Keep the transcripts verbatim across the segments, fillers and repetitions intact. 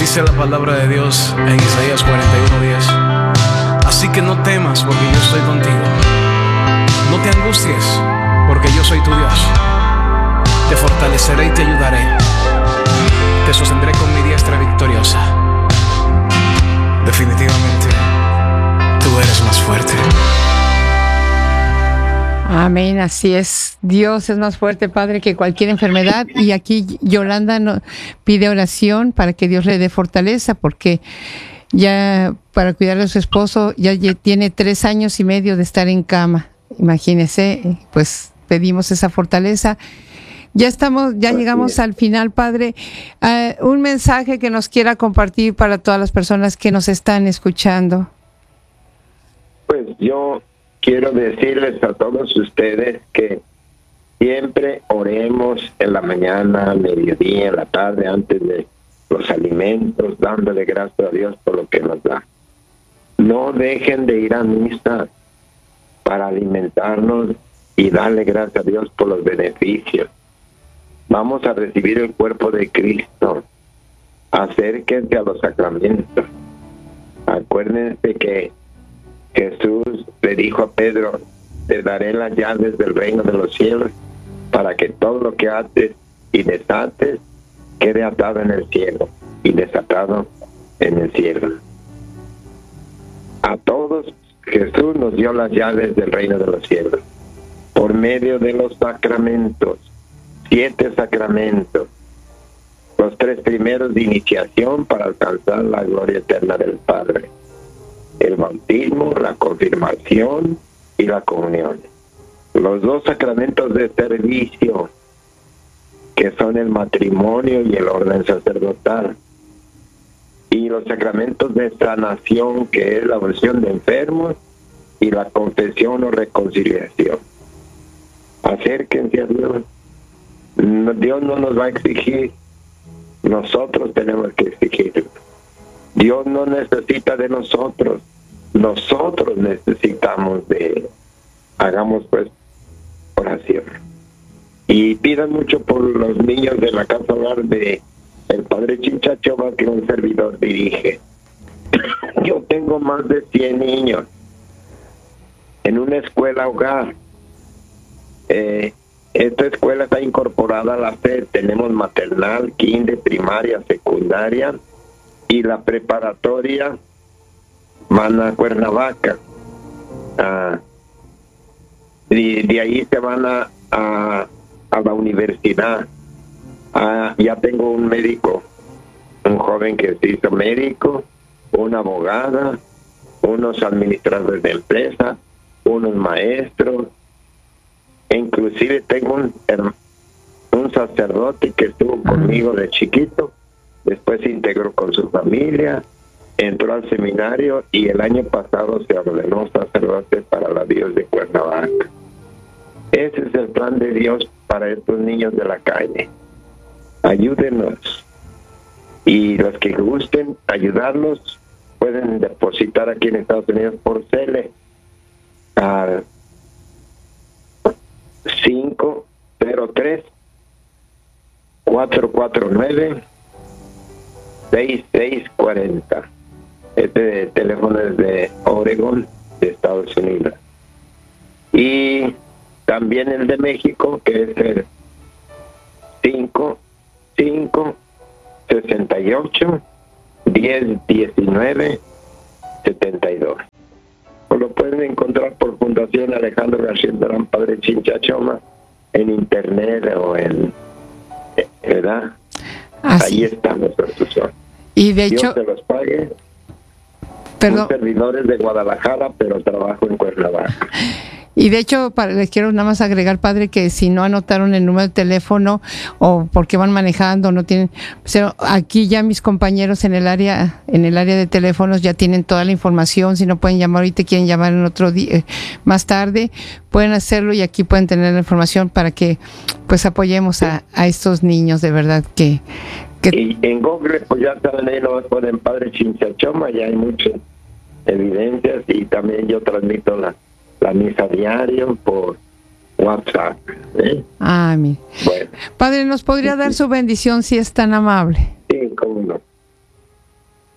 Dice la palabra de Dios en Isaías cuarenta y uno diez: así que no temas, porque yo estoy contigo. No te angusties, porque yo soy tu Dios. Te fortaleceré y te ayudaré. Te sostendré con mi diestra victoriosa. Definitivamente, tú eres más fuerte. Amén, así es. Dios es más fuerte, Padre, que cualquier enfermedad. Y aquí Yolanda no, pide oración para que Dios le dé fortaleza, porque ya para cuidar a su esposo ya tiene tres años y medio de estar en cama. Imagínese, pues pedimos esa fortaleza. Ya estamos, ya llegamos al final, Padre. Uh, un mensaje que nos quiera compartir para todas las personas que nos están escuchando. Pues yo quiero decirles a todos ustedes que siempre oremos en la mañana, mediodía, en la tarde, antes de los alimentos, dándole gracias a Dios por lo que nos da. No dejen de ir a misa para alimentarnos y darle gracias a Dios por los beneficios. Vamos a recibir el cuerpo de Cristo. Acérquense a los sacramentos. Acuérdense que Jesús le dijo a Pedro: te daré las llaves del reino de los cielos, para que todo lo que haces y desates quede atado en el cielo y desatado en el cielo. A todos Jesús nos dio las llaves del reino de los cielos por medio de los sacramentos, siete sacramentos. Los tres primeros de iniciación para alcanzar la gloria eterna del Padre: el bautismo, la confirmación y la comunión. Los dos sacramentos de servicio, que son el matrimonio y el orden sacerdotal. Y los sacramentos de sanación, que es la oración de enfermos y la confesión o reconciliación. Acérquense a Dios. Dios no nos va a exigir, nosotros tenemos que exigirlo. Dios no necesita de nosotros, nosotros necesitamos de Él. Hagamos pues oración. Y pidan mucho por los niños de la casa hogar de el Padre Chinchachoma, que un servidor dirige. Yo tengo más de cien niños en una escuela hogar. Eh, esta escuela está incorporada a la F E D. Tenemos maternal, kinder, primaria, secundaria, y la preparatoria van a Cuernavaca. Ah, y de ahí se van a, a, a la universidad. Ah, ya tengo un médico, un joven que se hizo médico, una abogada, unos administradores de empresa, unos maestros, e inclusive tengo un, un sacerdote que estuvo conmigo de chiquito, después se integró con su familia, entró al seminario y el año pasado se ordenó sacerdote para la Dios de Cuernavaca. Ese es el plan de Dios para estos niños de la calle. Ayúdenos. Y los que gusten ayudarlos pueden depositar aquí en Estados Unidos por Cele al cinco cero tres, cuatro cuatro nueve, seis seis cuatro cero. Este teléfono es de Oregon, de Estados Unidos. Y también el de México, que es el cinco cinco sesenta y ocho diez diecinueve setenta y dos. O lo pueden encontrar por Fundación Alejandro García Terán Padre Chinchachoma en internet o en, ¿verdad? Así. Ahí estamos, profesor. Y de Dios hecho, te los pague. Perdón. Servidores de Guadalajara, pero trabajo en Cuernavaca. Y de hecho, para, les quiero nada más agregar, Padre, que si no anotaron el número de teléfono o porque van manejando, no tienen, pero aquí ya mis compañeros en el área, en el área de teléfonos ya tienen toda la información. Si no pueden llamar ahorita, quieren llamar en otro día, más tarde, pueden hacerlo y aquí pueden tener la información para que pues apoyemos a, a estos niños de verdad que, que... Y en Google, pues ya saben, ahí lo ponen Padre Chinchachoma, ya hay muchas evidencias y también yo transmito la la misa diario por WhatsApp. ¿eh? Ah, mire. Bueno. Padre, ¿nos podría dar su bendición si es tan amable? Sí, cómo no.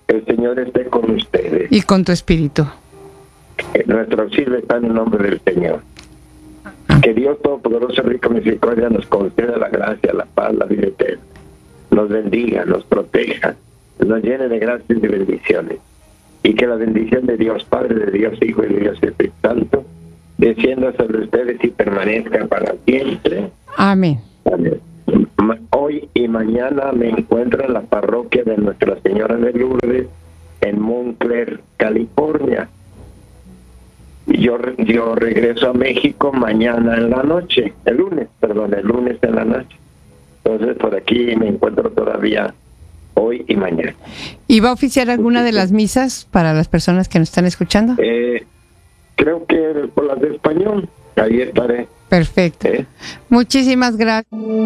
El Señor esté con ustedes. Y con tu espíritu. Nuestro auxilio está en el nombre del Señor. Que Dios Todopoderoso, rico misericordia, nos conceda la gracia, la paz, la vida eterna. Nos bendiga, nos proteja, nos llene de gracias y de bendiciones. Y que la bendición de Dios Padre, de Dios Hijo y de Dios Espíritu Santo descienda sobre ustedes y permanezca para siempre. Amén. Amén. Hoy y mañana me encuentro en la parroquia de Nuestra Señora de Lourdes en Montclair, California. Yo, yo regreso a México mañana en la noche, el lunes, perdón, el lunes en la noche. Entonces por aquí me encuentro todavía hoy y mañana. ¿Y va a oficiar alguna de las misas para las personas que nos están escuchando? Eh, creo que por las de español, ahí estaré. Perfecto. ¿Eh? Muchísimas gracias.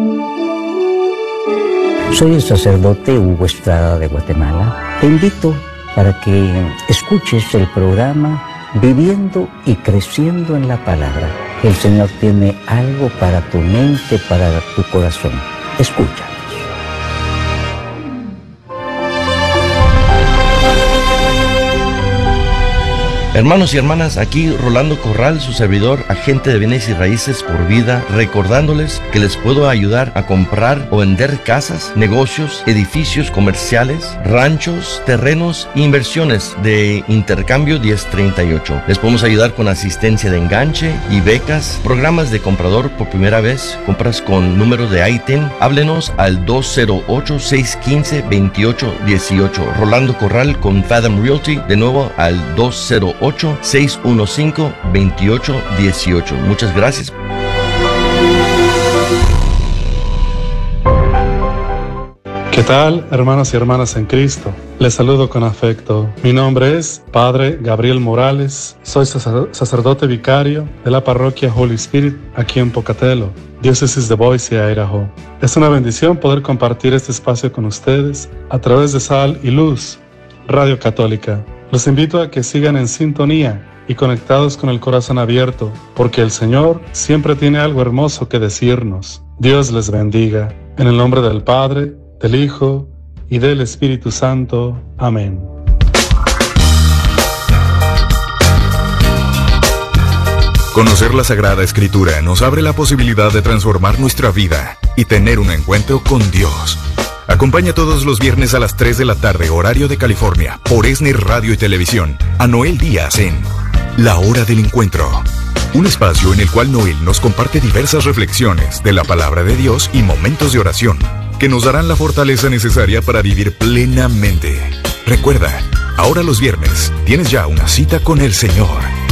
Soy el sacerdote Hugo Estrada de Guatemala. Te invito para que escuches el programa Viviendo y Creciendo en la Palabra. El Señor tiene algo para tu mente, para tu corazón. Escucha. Hermanos y hermanas, aquí Rolando Corral, su servidor, agente de bienes y raíces por vida, recordándoles que les puedo ayudar a comprar o vender casas, negocios, edificios comerciales, ranchos, terrenos e inversiones de Intercambio diez treinta y ocho. Les podemos ayudar con asistencia de enganche y becas, programas de comprador por primera vez, compras con número de I T I N. Háblenos al dos cero ocho, seis uno cinco, dos ocho uno ocho. Rolando Corral con Fathom Realty, de nuevo al dos cero ocho, seis uno cinco, dos ocho uno ocho. Muchas gracias. ¿Qué tal, hermanos y hermanas en Cristo? Les saludo con afecto. Mi nombre es Padre Gabriel Morales. Soy sacerdote vicario de la parroquia Holy Spirit aquí en Pocatello, diócesis de Boise, Idaho. Es una bendición poder compartir este espacio con ustedes a través de Sal y Luz, Radio Católica. Los invito a que sigan en sintonía y conectados con el corazón abierto, porque el Señor siempre tiene algo hermoso que decirnos. Dios les bendiga. En el nombre del Padre, del Hijo y del Espíritu Santo. Amén. Conocer la Sagrada Escritura nos abre la posibilidad de transformar nuestra vida y tener un encuentro con Dios. Acompaña todos los viernes a las tres de la tarde, horario de California, por ESNER Radio y Televisión, a Noel Díaz en La Hora del Encuentro. Un espacio en el cual Noel nos comparte diversas reflexiones de la palabra de Dios y momentos de oración que nos darán la fortaleza necesaria para vivir plenamente. Recuerda, ahora los viernes tienes ya una cita con el Señor.